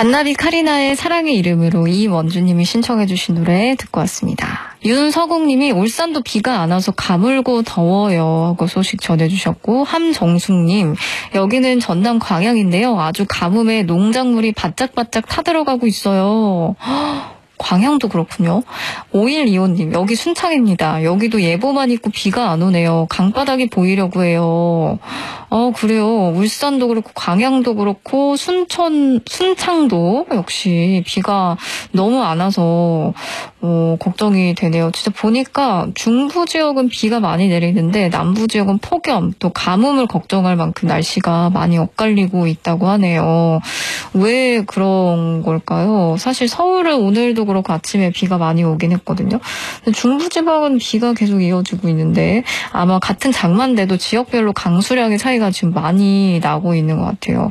잔나비 카리나의 사랑의 이름으로 이원주님이 신청해 주신 노래 듣고 왔습니다. 윤서국님이 울산도 비가 안 와서 가물고 더워요 하고 소식 전해주셨고, 함정숙님, 여기는 전남 광양인데요. 아주 가뭄에 농작물이 바짝바짝 타들어가고 있어요. 광양도 그렇군요. 5125님, 여기 순창입니다. 여기도 예보만 있고 비가 안 오네요. 강바닥이 보이려고 해요. 그래요. 울산도 그렇고 광양도 그렇고 순창도 역시 비가 너무 안 와서 걱정이 되네요. 진짜 보니까 중부 지역은 비가 많이 내리는데 남부 지역은 폭염, 또 가뭄을 걱정할 만큼 날씨가 많이 엇갈리고 있다고 하네요. 왜 그런 걸까요? 사실 서울은 오늘도 그렇고 아침에 비가 많이 오긴 했거든요. 근데 중부지방은 비가 계속 이어지고 있는데 아마 같은 장마인데도 지역별로 강수량의 차이가 지금 많이 나고 있는 것 같아요.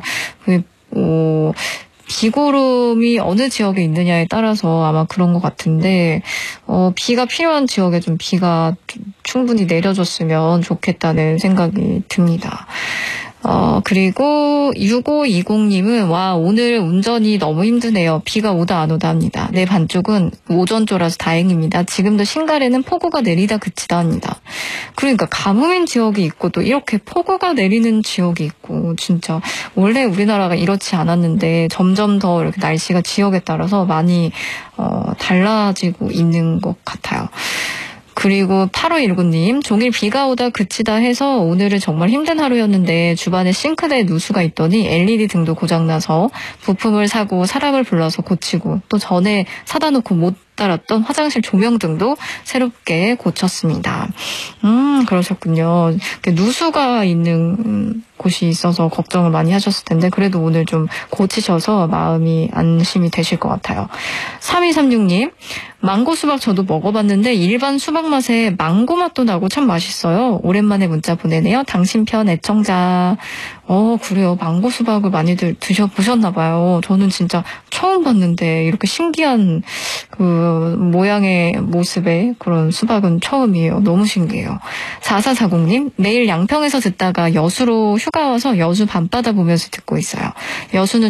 비구름이 어느 지역에 있느냐에 따라서 아마 그런 것 같은데, 비가 필요한 지역에 좀 비가 충분히 내려줬으면 좋겠다는 생각이 듭니다. 그리고 6520님은 와, 오늘 운전이 너무 힘드네요. 비가 오다 안 오다 합니다. 내 반쪽은 오전조라서 다행입니다. 지금도 신갈에는 폭우가 내리다 그치다 합니다. 그러니까 가뭄인 지역이 있고 또 이렇게 폭우가 내리는 지역이 있고, 진짜 원래 우리나라가 이렇지 않았는데 점점 더 이렇게 날씨가 지역에 따라서 많이 달라지고 있는 것 같아요. 그리고 8519님, 종일 비가 오다 그치다 해서 오늘은 정말 힘든 하루였는데 주반에 싱크대에 누수가 있더니 LED 등도 고장나서 부품을 사고 사람을 불러서 고치고, 또 전에 사다 놓고 못 달았던 화장실 조명등도 새롭게 고쳤습니다. 그러셨군요. 누수가 있는 곳이 있어서 걱정을 많이 하셨을 텐데 그래도 오늘 좀 고치셔서 마음이 안심이 되실 것 같아요. 3236님, 망고 수박 저도 먹어봤는데 일반 수박 맛에 망고 맛도 나고 참 맛있어요. 오랜만에 문자 보내네요. 당신 편 애청자. 그래요. 망고 수박을 많이들 드셔보셨나 봐요. 저는 진짜 처음 봤는데 이렇게 신기한 그 모양의 모습의 그런 수박은 처음이에요. 너무 신기해요. 4440님, 매일 양평에서 듣다가 여수로 휴가 와서 여수 밤바다 보면서 듣고 있어요. 여수는